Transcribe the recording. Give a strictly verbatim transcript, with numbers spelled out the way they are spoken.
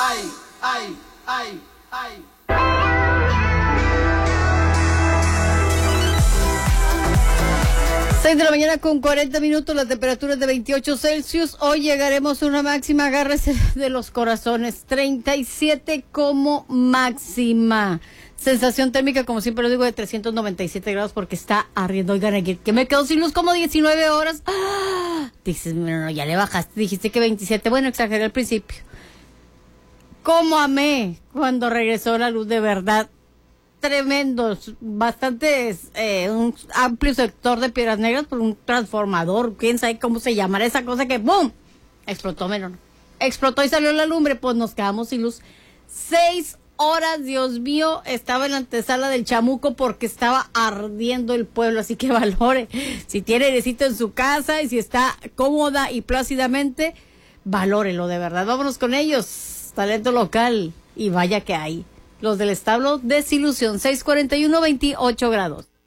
ay, ay, ay, ay. seis de la mañana con cuarenta minutos, la temperatura es de veintiocho Celsius. Hoy llegaremos a una máxima, agárrese de los corazones, treinta y siete como máxima. Sensación térmica, como siempre lo digo, de trescientos noventa y siete grados porque está ardiendo. Oigan, aquí, que me quedo sin luz como diecinueve horas. ¡Ah! Dices, no, no, ya le bajaste, dijiste que veintisiete. Bueno, exageré al principio. ¿Cómo amé cuando regresó la luz de verdad? Tremendos, bastantes, eh, un amplio sector de Piedras Negras por un transformador, quién sabe cómo se llamará esa cosa que ¡bum! Explotó, menos explotó y salió la lumbre, pues nos quedamos sin luz. Seis horas, Dios mío, estaba en la antesala del Chamuco porque estaba ardiendo el pueblo, así que valore, si tiene airecito en su casa y si está cómoda y plácidamente, valórelo de verdad. Vámonos con ellos, talento local, y vaya que hay. Los del establo Desilusión, seis cuarenta y uno, veintiocho grados.